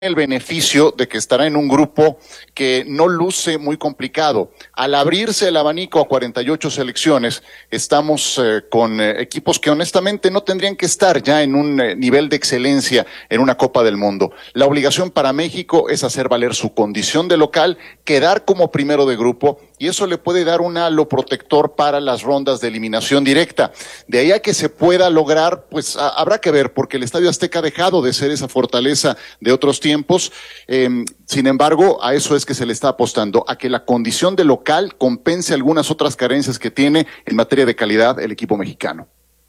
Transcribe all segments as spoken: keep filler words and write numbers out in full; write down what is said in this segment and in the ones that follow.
el beneficio de que estará en un grupo que no luce muy complicado. Al abrirse el abanico a cuarenta y ocho selecciones, estamos eh, con eh, equipos que honestamente no tendrían que estar ya en un eh, nivel de excelencia en una Copa del Mundo. La obligación para México es hacer valer su condición de local, quedar como primero de grupo, y eso le puede dar un halo protector para las rondas de eliminación directa. De ahí a que se pueda lograr, pues a, habrá que ver, porque el Estadio Azteca ha dejado de ser esa fortaleza de otros tiempos. tiempos, eh, sin embargo, a eso es que se le está apostando, a que la condición de local compense algunas otras carencias que tiene en materia de calidad el equipo mexicano.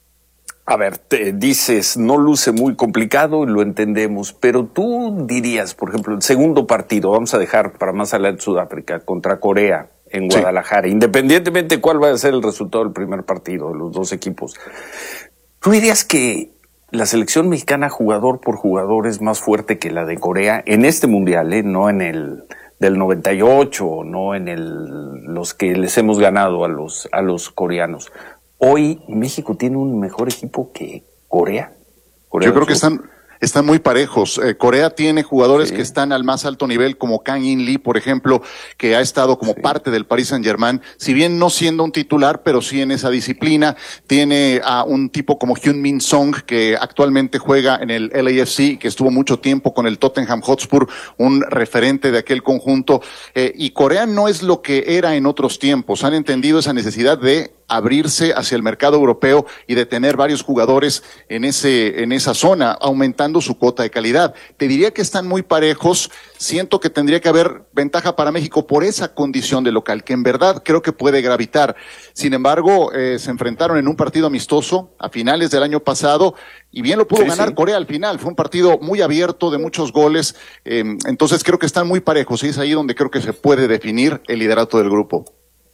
A ver, te dices, no luce muy complicado, lo entendemos, pero tú dirías, por ejemplo, el segundo partido, vamos a dejar para más adelante Sudáfrica, contra Corea, en Guadalajara, sí. Independientemente de cuál vaya a ser el resultado del primer partido de los dos equipos, ¿tú dirías que la selección mexicana jugador por jugador es más fuerte que la de Corea en este mundial, ¿eh? No en el del noventa y ocho, no en el los que les hemos ganado a los a los coreanos? Hoy México tiene un mejor equipo que Corea. Corea Yo creo que están Están muy parejos. Eh, Corea tiene jugadores sí. que están al más alto nivel, como Kang In Lee, por ejemplo, que ha estado como sí. parte del Paris Saint-Germain, si bien no siendo un titular, pero sí en esa disciplina. Tiene a un tipo como Heung-min Song, que actualmente juega en el L A F C, que estuvo mucho tiempo con el Tottenham Hotspur, un referente de aquel conjunto. Eh, y Corea no es lo que era en otros tiempos. Han entendido esa necesidad de abrirse hacia el mercado europeo y de tener varios jugadores en ese en esa zona, aumentando su cuota de calidad. Te diría que están muy parejos. Siento que tendría que haber ventaja para México por esa condición de local, que en verdad creo que puede gravitar. Sin embargo, eh, se enfrentaron en un partido amistoso a finales del año pasado y bien lo pudo sí, ganar sí. Corea al final. Fue un partido muy abierto, de muchos goles. Eh, entonces creo que están muy parejos y es ahí donde creo que se puede definir el liderato del grupo.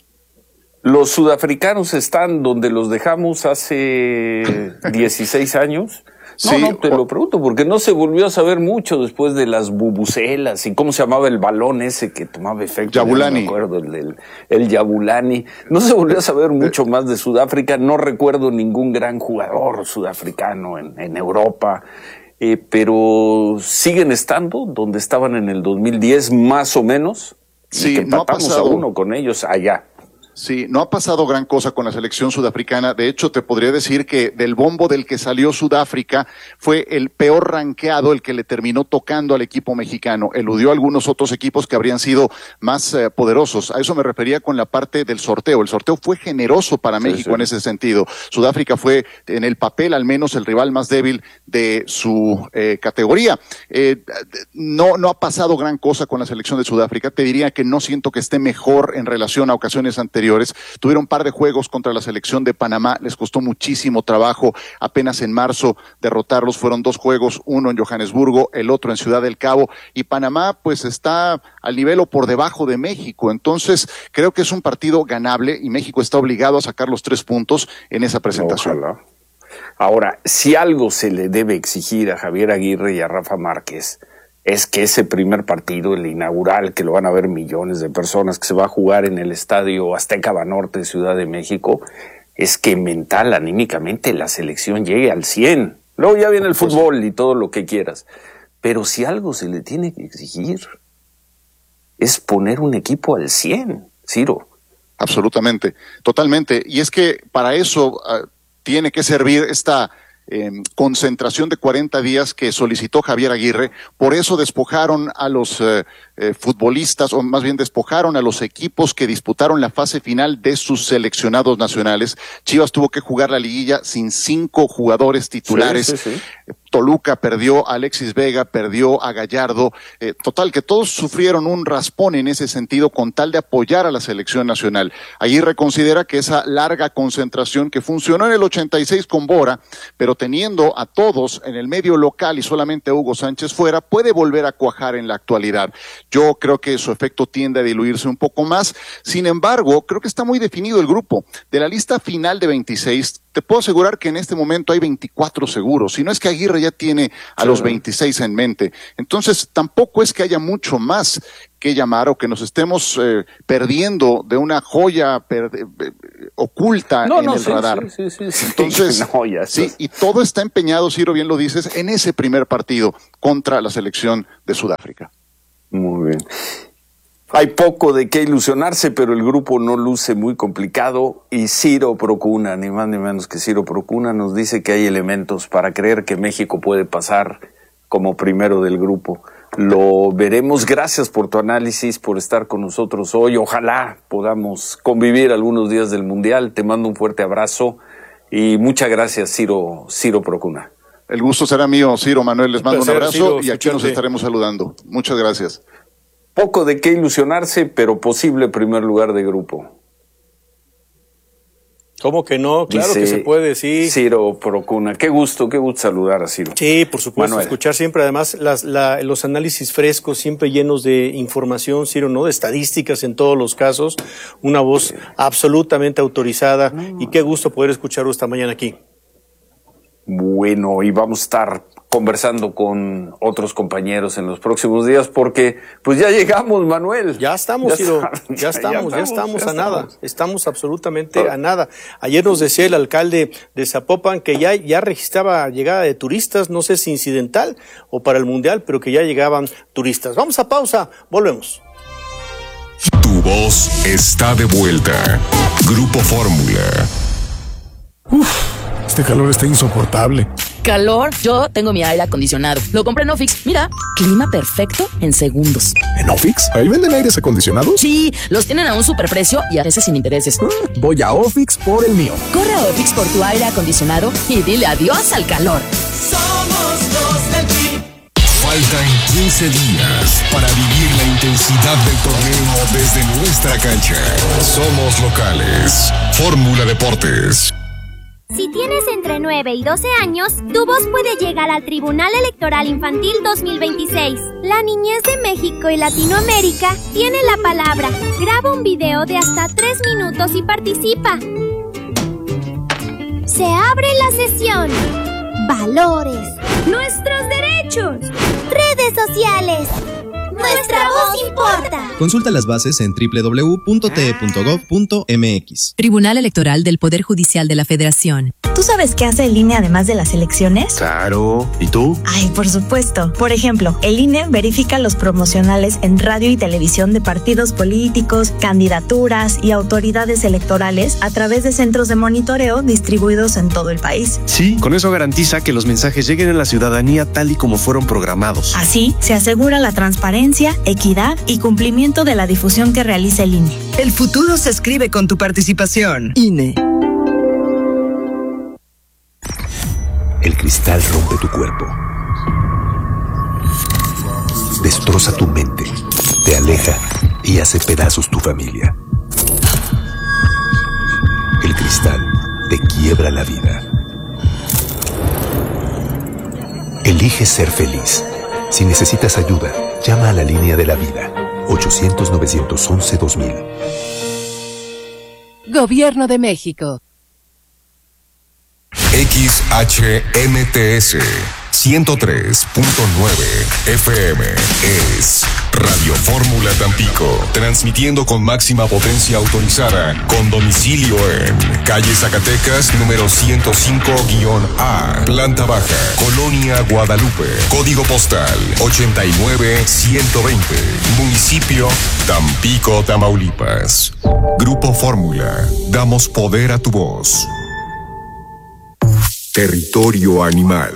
Los sudafricanos están donde los dejamos hace dieciséis años. No, sí, no, te lo pregunto, porque no se volvió a saber mucho después de las bubucelas y cómo se llamaba el balón ese que tomaba efecto. Yabulani. No me acuerdo, el, el, el Yabulani. No se volvió a saber mucho más de Sudáfrica. No recuerdo ningún gran jugador sudafricano en, en Europa. Eh, pero siguen estando donde estaban en el dos mil diez, más o menos. Sí, y que no ha pasado. a uno con ellos allá. Sí, no ha pasado gran cosa con la selección sudafricana. De hecho, te podría decir que del bombo del que salió Sudáfrica fue el peor rankeado, el que le terminó tocando al equipo mexicano. Eludió a algunos otros equipos que habrían sido más eh, poderosos. A eso me refería con la parte del sorteo. El sorteo fue generoso para México sí, sí. en ese sentido. Sudáfrica fue, en el papel al menos, el rival más débil de su eh, categoría. Eh, no, no ha pasado gran cosa con la selección de Sudáfrica. Te diría que no siento que esté mejor en relación a ocasiones anteriores. Tuvieron un par de juegos contra la selección de Panamá, les costó muchísimo trabajo, apenas en marzo derrotarlos, fueron dos juegos, uno en Johannesburgo, el otro en Ciudad del Cabo, y Panamá pues está al nivel o por debajo de México. Entonces creo que es un partido ganable y México está obligado a sacar los tres puntos en esa presentación. Ojalá. Ahora, si algo se le debe exigir a Javier Aguirre y a Rafa Márquez, es que ese primer partido, el inaugural, que lo van a ver millones de personas, que se va a jugar en el Estadio Azteca Banorte de Ciudad de México, es que mental, anímicamente, la selección llegue al cien. Luego ya viene el fútbol y todo lo que quieras. Pero si algo se le tiene que exigir, es poner un equipo al cien, Ciro. Absolutamente, totalmente. Y es que para eso uh, tiene que servir esta Eh, concentración de cuarenta días que solicitó Javier Aguirre. Por eso despojaron a los eh, eh, futbolistas, o más bien despojaron a los equipos que disputaron la fase final de sus seleccionados nacionales. Chivas tuvo que jugar la liguilla sin cinco jugadores titulares. Sí, sí, sí. Toluca perdió a Alexis Vega, perdió a Gallardo. Eh, total, que todos sufrieron un raspón en ese sentido con tal de apoyar a la selección nacional. Aguirre considera que esa larga concentración que funcionó en el ochenta y seis con Bora, pero teniendo a todos en el medio local y solamente a Hugo Sánchez fuera, puede volver a cuajar en la actualidad. Yo creo que su efecto tiende a diluirse un poco más. Sin embargo, creo que está muy definido el grupo. De la lista final de veintiséis, te puedo asegurar que en este momento hay veinticuatro seguros, si no es que Aguirre ya tiene a los veintiséis en mente. Entonces, tampoco es que haya mucho más que llamar o que nos estemos eh, perdiendo de una joya per, eh, oculta no, en no, el sí, radar. Sí, sí, sí, Entonces, no, ya sí, y todo está empeñado, Ciro, bien lo dices, en ese primer partido contra la selección de Sudáfrica. Muy bien. Hay poco de qué ilusionarse, pero el grupo no luce muy complicado y Ciro Procuna, ni más ni menos que Ciro Procuna, nos dice que hay elementos para creer que México puede pasar como primero del grupo. Lo veremos. Gracias por tu análisis, por estar con nosotros hoy. Ojalá podamos convivir algunos días del Mundial. Te mando un fuerte abrazo y muchas gracias, Ciro, Ciro Procuna. El gusto será mío, Ciro. Manuel, les mando un, placer, un abrazo Ciro, y aquí nos estaremos saludando. Muchas gracias. Poco de qué ilusionarse, pero posible primer lugar de grupo. ¿Cómo que no? Claro Dice que se puede, sí. Ciro Procuna. Qué gusto, qué gusto saludar a Ciro. Sí, por supuesto, Manuel. Escuchar siempre, además, las, la, los análisis frescos, siempre llenos de información, Ciro, ¿no? De estadísticas en todos los casos. Una voz absolutamente autorizada. No. Y qué gusto poder escucharlo esta mañana aquí. Bueno, y vamos a estar conversando con otros compañeros en los próximos días porque pues ya llegamos, Manuel. Ya estamos, Ciro, ya, ya estamos, ya estamos, ya estamos ya a estamos. nada, estamos absolutamente oh. a nada. Ayer nos decía el alcalde de Zapopan que ya, ya registraba llegada de turistas, no sé si incidental o para el Mundial, pero que ya llegaban turistas. Vamos a pausa, volvemos. Tu voz está de vuelta. Grupo Fórmula. Uf. Este calor está insoportable. ¿Calor? Yo tengo mi aire acondicionado. Lo compré en Ofix. Mira, clima perfecto en segundos. ¿En Ofix? ¿Ahí venden aires acondicionados? Sí, los tienen a un superprecio y a veces sin intereses. Mm, voy a Ofix por el mío. Corre a Ofix por tu aire acondicionado y dile adiós al calor. Somos los del Team. Faltan quince días para vivir la intensidad del torneo desde nuestra cancha. Somos locales. Fórmula Deportes. Si tienes entre nueve y doce años, tu voz puede llegar al Tribunal Electoral Infantil dos mil veintiséis. La niñez de México y Latinoamérica tiene la palabra. Graba un video de hasta tres minutos y participa. Se abre la sesión. Valores. Nuestros derechos. Redes sociales. Nuestra voz importa. Consulta las bases en doble u doble u doble u punto t e punto gov punto m x. Tribunal Electoral del Poder Judicial de la Federación. ¿Tú sabes qué hace el I N E además de las elecciones? Claro. ¿Y tú? Ay, por supuesto. Por ejemplo, el I N E verifica los promocionales en radio y televisión de partidos políticos, candidaturas y autoridades electorales a través de centros de monitoreo distribuidos en todo el país. Sí, con eso garantiza que los mensajes lleguen a la ciudadanía tal y como fueron programados. Así, se asegura la transparencia, equidad y cumplimiento de la difusión que realiza el I N E. El futuro se escribe con tu participación. I N E. El cristal rompe tu cuerpo, destroza tu mente, te aleja y hace pedazos tu familia. El cristal te quiebra la vida. Elige ser feliz. Si necesitas ayuda, llama a la línea de la vida, ochocientos, novecientos once, dos mil. Gobierno de México. X H M T S ciento tres punto nueve F M es Radio Fórmula Tampico, transmitiendo con máxima potencia autorizada, con domicilio en calle Zacatecas, número ciento cinco A, planta baja, Colonia Guadalupe, código postal ochenta y nueve ciento veinte, municipio Tampico, Tamaulipas. Grupo Fórmula, damos poder a tu voz. Territorio animal.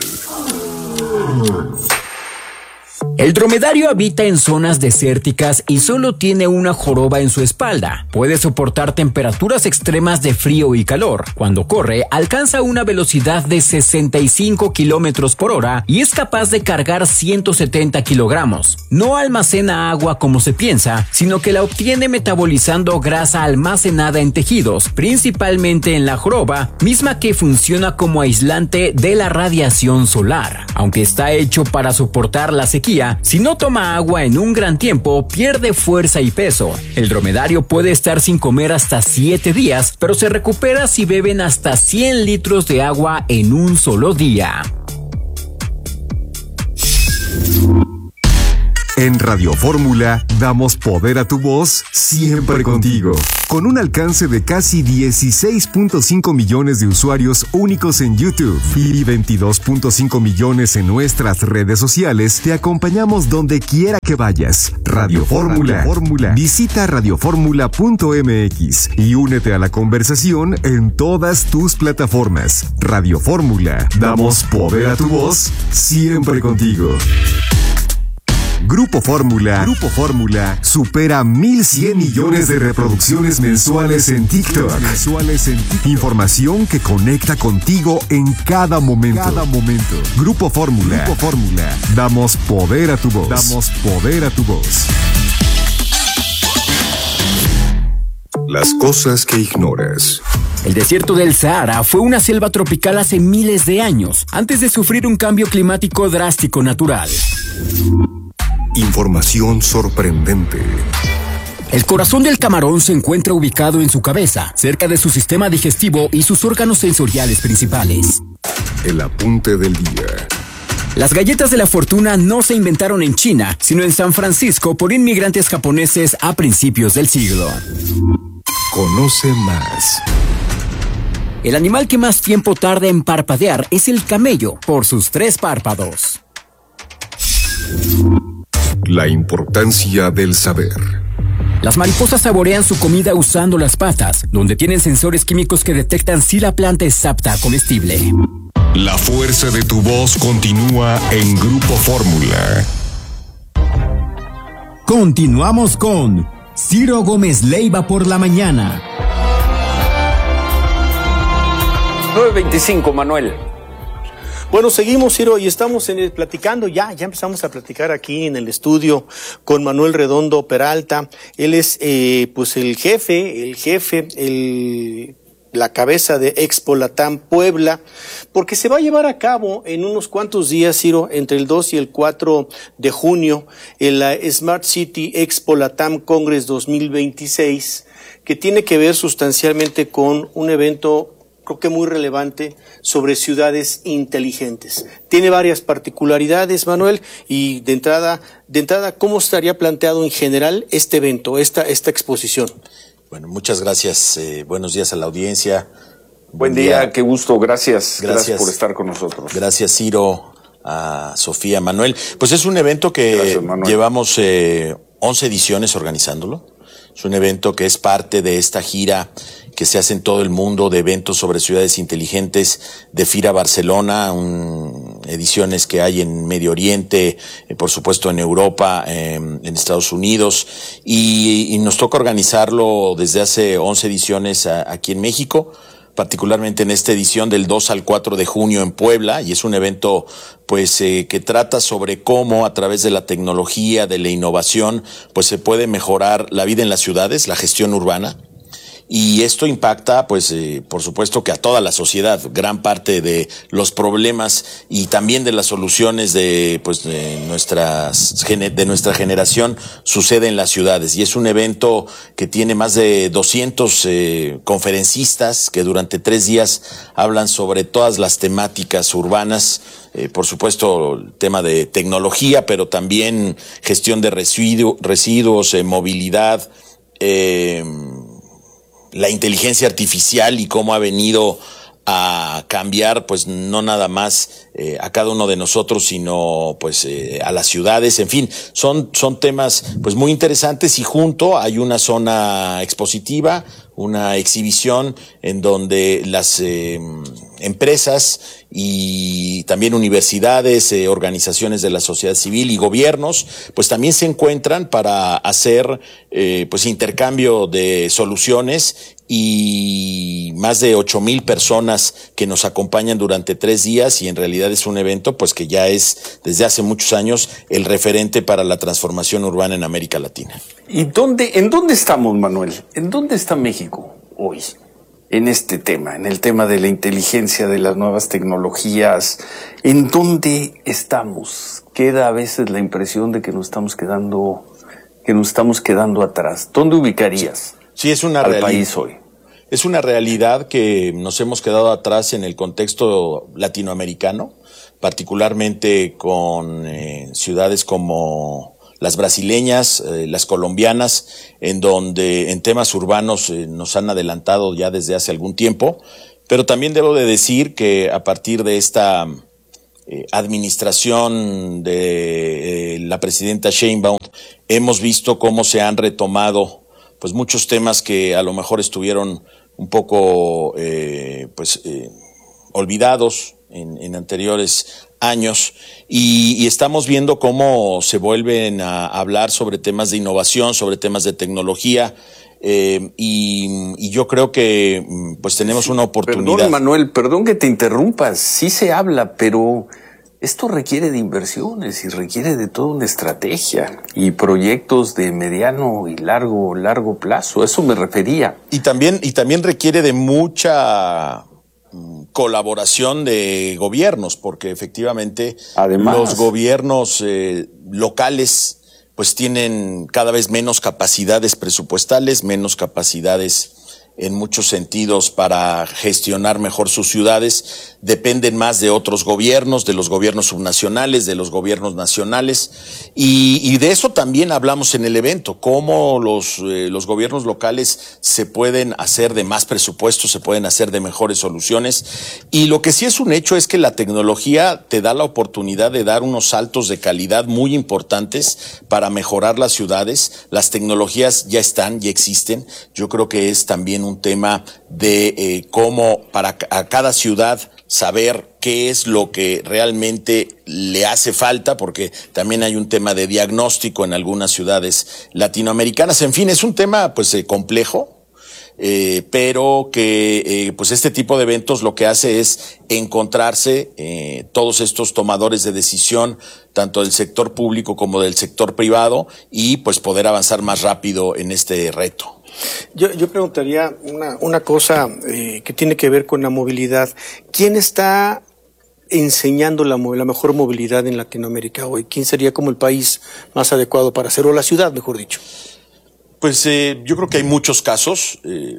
El dromedario habita en zonas desérticas y solo tiene una joroba en su espalda. Puede soportar temperaturas extremas de frío y calor. Cuando corre, alcanza una velocidad de sesenta y cinco kilómetros por hora y es capaz de cargar ciento setenta kilogramos. No almacena agua como se piensa, sino que la obtiene metabolizando grasa almacenada en tejidos, principalmente en la joroba, misma que funciona como aislante de la radiación solar. Aunque está hecho para soportar la sequía, día, si no toma agua en un gran tiempo, pierde fuerza y peso. El dromedario puede estar sin comer hasta siete días, pero se recupera si beben hasta cien litros de agua en un solo día. En Radio Fórmula damos poder a tu voz siempre contigo. Con un alcance de casi dieciséis punto cinco millones de usuarios únicos en YouTube y veintidós punto cinco millones en nuestras redes sociales, te acompañamos donde quiera que vayas. Radio Fórmula. Fórmula. Visita radio fórmula punto m x y únete a la conversación en todas tus plataformas. Radio Fórmula. Damos poder a tu voz siempre contigo. Grupo Fórmula. Grupo Fórmula supera mil cien millones de reproducciones mensuales en TikTok. Mensuales en TikTok. Información que conecta contigo en cada momento. Cada momento. Grupo Fórmula. Grupo Fórmula. Damos poder a tu voz. Damos poder a tu voz. Las cosas que ignoras. El desierto del Sahara fue una selva tropical hace miles de años, antes de sufrir un cambio climático drástico natural. Información sorprendente. El corazón del camarón se encuentra ubicado en su cabeza, cerca de su sistema digestivo y sus órganos sensoriales principales. El apunte del día. Las galletas de la fortuna no se inventaron en China, sino en San Francisco por inmigrantes japoneses a principios del siglo. Conoce más. El animal que más tiempo tarda en parpadear es el camello, por sus tres párpados. La importancia del saber. Las mariposas saborean su comida usando las patas, donde tienen sensores químicos que detectan si la planta es apta comestible. La fuerza de tu voz continúa en Grupo Fórmula. Continuamos con Ciro Gómez Leiva por la mañana. nueve veinticinco, Manuel. Bueno, seguimos, Ciro, y estamos en el, platicando ya, ya empezamos a platicar aquí en el estudio con Manuel Redondo Peralta. Él es, eh, pues, el jefe, el jefe, el, la cabeza de Expo Latam Puebla, porque se va a llevar a cabo en unos cuantos días, Ciro, entre el dos y el cuatro de junio, en la Smart City Expo Latam Congress dos mil veintiséis, que tiene que ver sustancialmente con un evento creo que muy relevante sobre ciudades inteligentes. Tiene varias particularidades, Manuel, y de entrada, de entrada, ¿cómo estaría planteado en general este evento, esta, esta exposición? Bueno, muchas gracias. Eh, buenos días a la audiencia. Buen, Buen día, día, qué gusto. Gracias, gracias. Gracias por estar con nosotros. Gracias, Ciro, a Sofía, Manuel. Pues es un evento que gracias, llevamos eh, once ediciones organizándolo. Es un evento que es parte de esta gira que se hace en todo el mundo de eventos sobre ciudades inteligentes de FIRA Barcelona, un, ediciones que hay en Medio Oriente, eh, por supuesto en Europa, eh, en Estados Unidos, y, y nos toca organizarlo desde hace once ediciones a, aquí en México, particularmente en esta edición del dos al cuatro de junio en Puebla, y es un evento pues eh, que trata sobre cómo a través de la tecnología, de la innovación, pues se puede mejorar la vida en las ciudades, la gestión urbana. Y esto impacta, pues, eh, por supuesto que a toda la sociedad. Gran parte de los problemas y también de las soluciones de, pues, de nuestras, de nuestra generación sucede en las ciudades. Y es un evento que tiene más de doscientos eh, conferencistas que durante tres días hablan sobre todas las temáticas urbanas. Eh, por supuesto, el tema de tecnología, pero también gestión de residu- residuos, eh, movilidad, eh, la inteligencia artificial y cómo ha venido a cambiar, pues no nada más eh, a cada uno de nosotros, sino pues eh, a las ciudades. En fin, son son temas pues muy interesantes, y junto hay una zona expositiva, una exhibición en donde las eh, empresas y también universidades, eh, organizaciones de la sociedad civil y gobiernos, pues también se encuentran para hacer eh, pues intercambio de soluciones, y más de ocho mil personas que nos acompañan durante tres días, y en realidad es un evento pues que ya es desde hace muchos años el referente para la transformación urbana en América Latina. ¿Y dónde, en dónde estamos, Manuel? ¿En dónde está México hoy? en este tema, en el tema de la inteligencia, de las nuevas tecnologías. ¿En dónde estamos? Queda a veces la impresión de que nos estamos quedando, que nos estamos quedando atrás. ¿Dónde ubicarías sí, es una al realidad. país hoy? Es una realidad que nos hemos quedado atrás en el contexto latinoamericano, particularmente con eh, ciudades como las brasileñas, eh, las colombianas, en donde en temas urbanos eh, nos han adelantado ya desde hace algún tiempo, pero también debo de decir que a partir de esta eh, administración de eh, la presidenta Sheinbaum, hemos visto cómo se han retomado pues muchos temas que a lo mejor estuvieron un poco eh, pues eh, olvidados en, en anteriores años y, y estamos viendo cómo se vuelven a hablar sobre temas de innovación, sobre temas de tecnología eh, y, y yo creo que pues tenemos una oportunidad. Perdón, Manuel, perdón que te interrumpas, sí se habla, pero esto requiere de inversiones y requiere de toda una estrategia y proyectos de mediano y largo, largo plazo. Eso me refería. Y también, y también requiere de mucha colaboración de gobiernos, porque efectivamente Además, los gobiernos eh, locales pues tienen cada vez menos capacidades presupuestales, menos capacidades en muchos sentidos para gestionar mejor sus ciudades, dependen más de otros gobiernos, de los gobiernos subnacionales, de los gobiernos nacionales, y, y de eso también hablamos en el evento, cómo los, eh, los gobiernos locales se pueden hacer de más presupuestos, se pueden hacer de mejores soluciones, y lo que sí es un hecho es que la tecnología te da la oportunidad de dar unos saltos de calidad muy importantes para mejorar las ciudades. Las tecnologías ya están, ya existen. Yo creo que es también un tema de eh, cómo para a cada ciudad saber qué es lo que realmente le hace falta, porque también hay un tema de diagnóstico en algunas ciudades latinoamericanas. En fin, es un tema pues eh, complejo. Eh, pero que eh, pues este tipo de eventos lo que hace es encontrarse eh, todos estos tomadores de decisión, tanto del sector público como del sector privado, y pues poder avanzar más rápido en este reto. Yo, yo preguntaría una, una cosa eh, que tiene que ver con la movilidad. ¿Quién está enseñando la, la mejor movilidad en Latinoamérica hoy? ¿Quién sería como el país más adecuado para hacerlo, o la ciudad, mejor dicho? Pues eh, yo creo que hay muchos casos. Eh,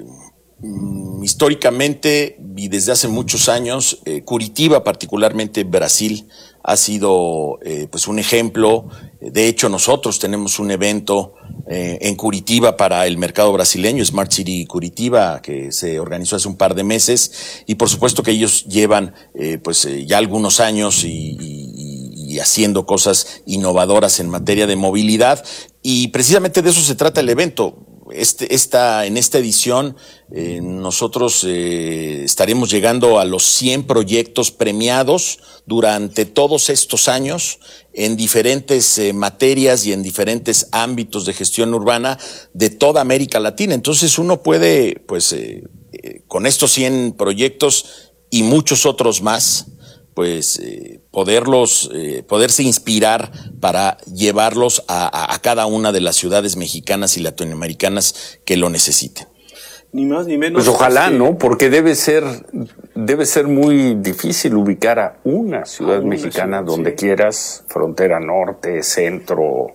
históricamente y desde hace muchos años, eh, Curitiba, particularmente Brasil, ha sido eh, pues un ejemplo. De hecho, nosotros tenemos un evento eh, en Curitiba para el mercado brasileño, Smart City Curitiba, que se organizó hace un par de meses, y por supuesto que ellos llevan eh, pues eh, ya algunos años y, y, y haciendo cosas innovadoras en materia de movilidad, y precisamente de eso se trata el evento. Este, esta, en esta edición eh, nosotros eh, estaremos llegando a los cien proyectos premiados durante todos estos años en diferentes eh, materias y en diferentes ámbitos de gestión urbana de toda América Latina. Entonces uno puede, pues, eh, eh, con estos cien proyectos y muchos otros más, pues eh, poderlos, eh, poderse inspirar para llevarlos a, a, a cada una de las ciudades mexicanas y latinoamericanas que lo necesiten. Ni más ni menos. Pues ojalá, que... ¿no? Porque debe ser, debe ser muy difícil ubicar a una ciudad a una mexicana ciudad, donde sí. quieras, frontera norte, centro,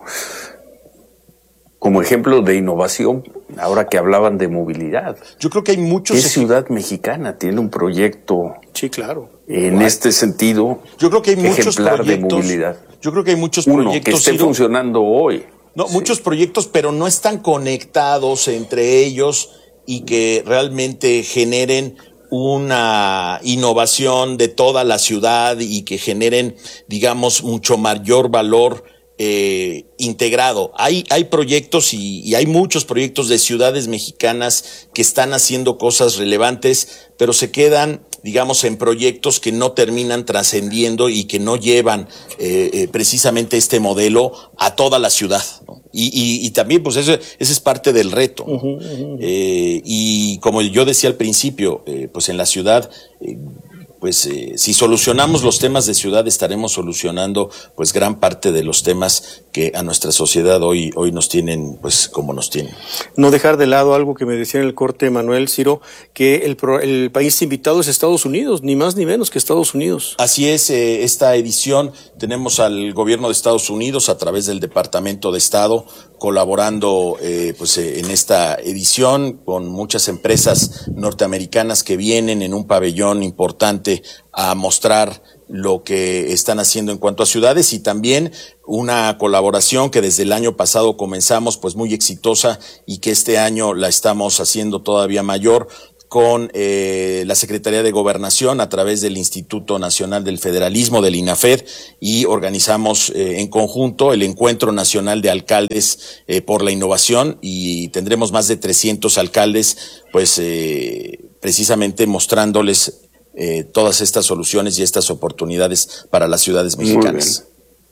como ejemplo de innovación, ahora que hablaban de movilidad. Yo creo que hay muchos... ¿Qué ciudad mexicana tiene un proyecto? Sí, claro. En Igual. este sentido, yo creo que hay muchos ejemplar proyectos, de movilidad. Yo creo que hay muchos Uno, proyectos que esté Ciro, funcionando hoy. No, sí. muchos proyectos, pero no están conectados entre ellos y que realmente generen una innovación de toda la ciudad y que generen, digamos, mucho mayor valor eh, integrado. Hay, hay proyectos y, y hay muchos proyectos de ciudades mexicanas que están haciendo cosas relevantes, pero se quedan, digamos, en proyectos que no terminan trascendiendo y que no llevan eh, eh, precisamente este modelo a toda la ciudad, ¿no? Y, y, y también, pues, eso, ese es parte del reto, ¿no? Uh-huh, uh-huh. Eh, y como yo decía al principio, eh, pues en la ciudad, eh, pues eh, si solucionamos los temas de ciudad, estaremos solucionando pues gran parte de los temas que a nuestra sociedad hoy, hoy nos tienen pues como nos tienen. No dejar de lado algo que me decía en el corte Manuel, Ciro, que el, pro, el país invitado es Estados Unidos, ni más ni menos que Estados Unidos. Así es, eh, esta edición tenemos al gobierno de Estados Unidos a través del Departamento de Estado colaborando eh, pues eh, en esta edición con muchas empresas norteamericanas que vienen en un pabellón importante a mostrar lo que están haciendo en cuanto a ciudades, y también una colaboración que desde el año pasado comenzamos pues muy exitosa y que este año la estamos haciendo todavía mayor con eh, la Secretaría de Gobernación a través del Instituto Nacional del Federalismo, del INAFED, y organizamos eh, en conjunto el Encuentro Nacional de Alcaldes eh, por la Innovación, y tendremos más de trescientos alcaldes pues eh, precisamente mostrándoles eh, todas estas soluciones y estas oportunidades para las ciudades mexicanas.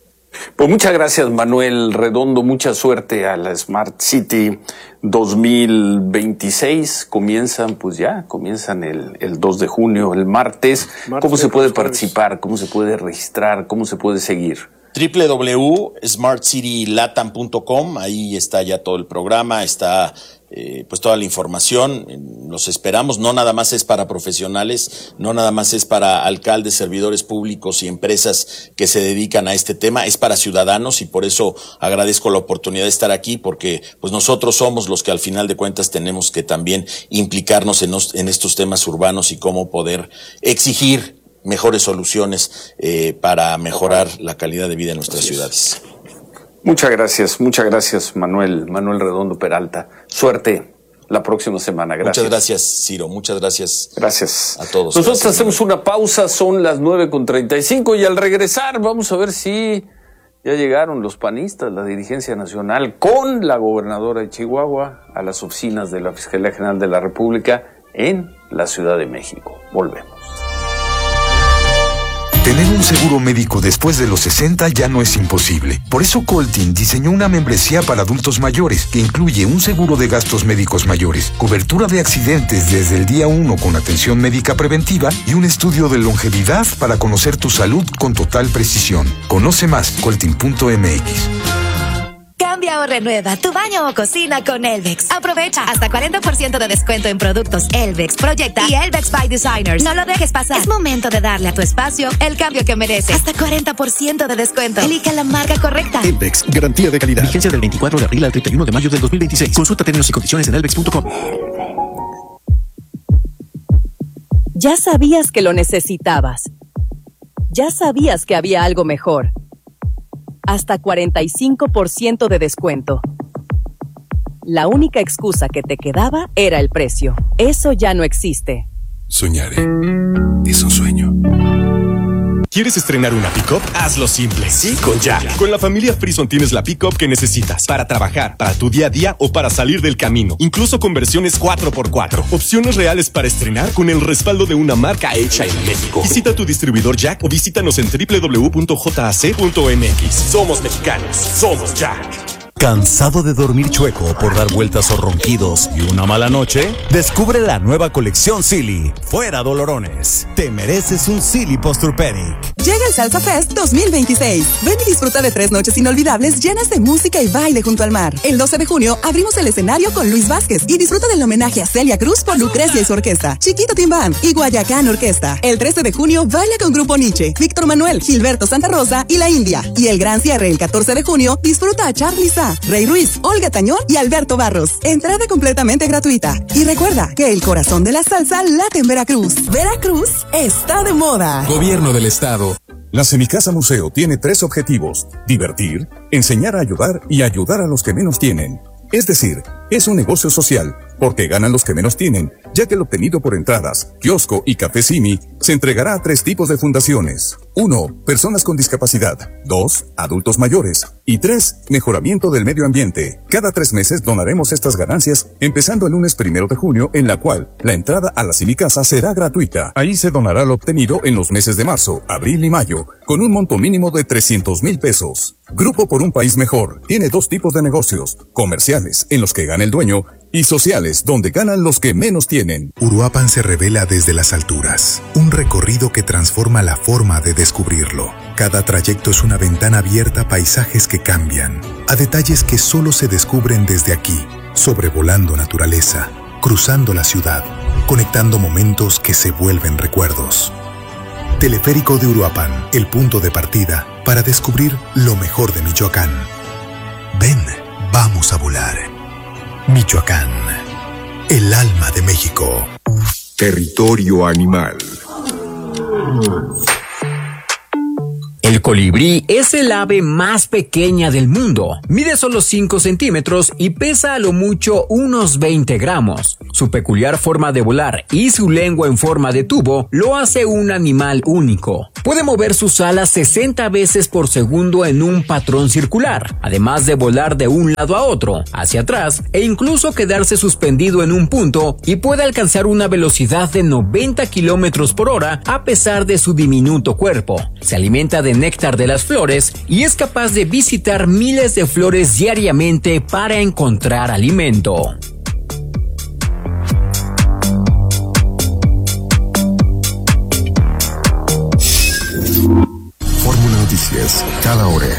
Pues muchas gracias, Manuel Redondo, mucha suerte a la Smart City dos mil veintiséis. Comienzan, pues ya, comienzan el, el dos de junio, el martes. martes ¿Cómo se puede participar? ¿Cómo se puede registrar? ¿Cómo se puede seguir? doble u doble u doble u punto smart city latam punto com, ahí está ya todo el programa, está eh, pues toda la información. Los esperamos, no nada más es para profesionales, no nada más es para alcaldes, servidores públicos y empresas que se dedican a este tema, es para ciudadanos, y por eso agradezco la oportunidad de estar aquí, porque pues nosotros somos los que al final de cuentas tenemos que también implicarnos en, los, en estos temas urbanos y cómo poder exigir mejores soluciones eh, para mejorar la calidad de vida en nuestras ciudades. Muchas gracias, muchas gracias, Manuel, Manuel Redondo Peralta. Suerte la próxima semana. Gracias. Muchas gracias, Ciro. Muchas gracias. Gracias a todos. Nosotros gracias, hacemos Manuel. Una pausa, son las nueve con treinta y cinco, y al regresar vamos a ver si ya llegaron los panistas, la dirigencia nacional, con la gobernadora de Chihuahua a las oficinas de la Fiscalía General de la República en la Ciudad de México. Volvemos. Tener un seguro médico después de los sesenta ya no es imposible. Por eso Coltin diseñó una membresía para adultos mayores que incluye un seguro de gastos médicos mayores, cobertura de accidentes desde el día uno con atención médica preventiva y un estudio de longevidad para conocer tu salud con total precisión. Conoce más, coltin punto m x. Cambia o renueva tu baño o cocina con Elvex. Aprovecha hasta cuarenta por ciento de descuento en productos Elvex, Proyecta y Elvex by Designers. No lo dejes pasar. Es momento de darle a tu espacio el cambio que merece. Hasta cuarenta por ciento de descuento. Elige la marca correcta. Elvex, garantía de calidad. Vigencia del veinticuatro de abril al treinta y uno de mayo del dos mil veintiséis. Consulta términos y condiciones en elvex punto com. Ya sabías que lo necesitabas. Ya sabías que había algo mejor. Hasta cuarenta y cinco por ciento de descuento. La única excusa que te quedaba era el precio. Eso ya no existe. Soñar es un sueño. ¿Quieres estrenar una pick-up? Hazlo simple. Sí, con Jack. Con la familia Frison tienes la pick-up que necesitas para trabajar, para tu día a día o para salir del camino. Incluso con versiones cuatro por cuatro. Opciones reales para estrenar con el respaldo de una marca hecha en México. Visita tu distribuidor Jack o visítanos en doble u doble u doble u punto j a c punto m x. Somos mexicanos. Somos Jack. ¿Cansado de dormir chueco por dar vueltas o ronquidos y una mala noche? Descubre la nueva colección Silly. Fuera dolorones. Te mereces un Silly Posturpedic. Llega el Salsa Fest dos mil veintiséis. Ven y disfruta de tres noches inolvidables llenas de música y baile junto al mar. El doce de junio abrimos el escenario con Luis Vázquez y disfruta del homenaje a Celia Cruz por Lucrecia y su orquesta, Chiquito Team Band y Guayacán Orquesta. El trece de junio baila con Grupo Nietzsche, Víctor Manuel, Gilberto Santa Rosa y La India. Y el gran cierre el catorce de junio disfruta a Charly Sa, Rey Ruiz, Olga Tañón y Alberto Barros. Entrada completamente gratuita. Y recuerda que el corazón de la salsa late en Veracruz. Veracruz está de moda. Gobierno del Estado. La Semicasa Museo tiene tres objetivos: divertir, enseñar a ayudar y ayudar a los que menos tienen. Es decir, es un negocio social, porque ganan los que menos tienen, ya que el obtenido por entradas, kiosco y café Simi se entregará a tres tipos de fundaciones. Uno, personas con discapacidad. Dos, adultos mayores. Y tres, mejoramiento del medio ambiente. Cada tres meses donaremos estas ganancias, empezando el lunes primero de junio, en la cual la entrada a la Semicasa será gratuita. Ahí se donará lo obtenido en los meses de marzo, abril y mayo, con un monto mínimo de trescientos mil pesos. Grupo por un País Mejor tiene dos tipos de negocios: comerciales, en los que gana el dueño, y sociales, donde ganan los que menos tienen. Uruapan se revela desde las alturas. Un recorrido que transforma la forma de descubrirlo. Cada trayecto es una ventana abierta a paisajes que cambian, a detalles que solo se descubren desde aquí, sobrevolando naturaleza, cruzando la ciudad, conectando momentos que se vuelven recuerdos. Teleférico de Uruapan, el punto de partida para descubrir lo mejor de Michoacán. Ven, vamos a volar. Michoacán, el alma de México. Territorio animal. El colibrí es el ave más pequeña del mundo. Mide solo cinco centímetros y pesa a lo mucho unos veinte gramos. Su peculiar forma de volar y su lengua en forma de tubo lo hace un animal único. Puede mover sus alas sesenta veces por segundo en un patrón circular, además de volar de un lado a otro, hacia atrás e incluso quedarse suspendido en un punto, y puede alcanzar una velocidad de noventa kilómetros por hora a pesar de su diminuto cuerpo. Se alimenta de néctar de las flores y es capaz de visitar miles de flores diariamente para encontrar alimento. Fórmula Noticias, cada hora.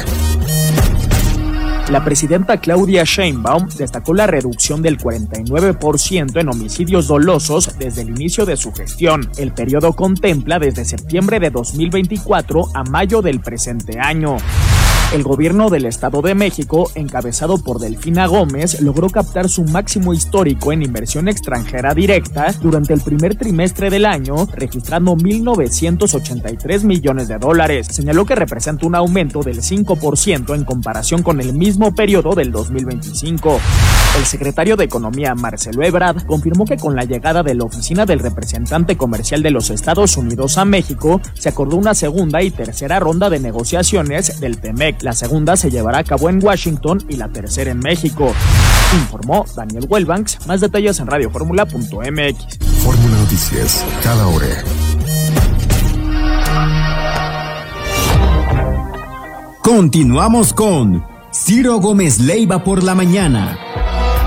La presidenta Claudia Sheinbaum destacó la reducción del cuarenta y nueve por ciento en homicidios dolosos desde el inicio de su gestión. El periodo contempla desde septiembre de dos mil veinticuatro a mayo del presente año. El gobierno del Estado de México, encabezado por Delfina Gómez, logró captar su máximo histórico en inversión extranjera directa durante el primer trimestre del año, registrando mil novecientos ochenta y tres millones de dólares. Señaló que representa un aumento del cinco por ciento en comparación con el mismo periodo del dos mil veinticinco. El secretario de Economía, Marcelo Ebrard, confirmó que con la llegada de la Oficina del Representante Comercial de los Estados Unidos a México, se acordó una segunda y tercera ronda de negociaciones del TEMEC. La segunda se llevará a cabo en Washington y la tercera en México. Informó Daniel Wellbanks. Más detalles en radio fórmula punto m x. Fórmula Noticias, cada hora. Continuamos con Ciro Gómez Leiva por la mañana.